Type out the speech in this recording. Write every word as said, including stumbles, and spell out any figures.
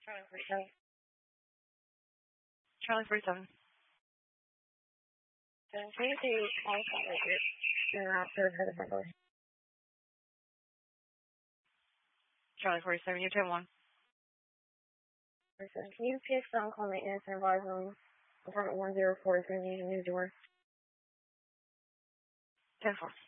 Charlie forty-seven. Charlie forty-seven. So can you see all that right here? You're not sure of the front door. Charlie forty-seven, you ten one. Can you pick some call maintenance and advise them apartment one zero four is going to need a new door? ten four.